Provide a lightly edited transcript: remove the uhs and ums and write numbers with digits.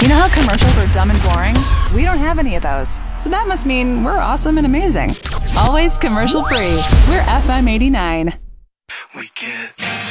You know how commercials are dumb and boring? We don't have any of those. So that must mean we're awesome and amazing. Always commercial free. We're FM 89. We get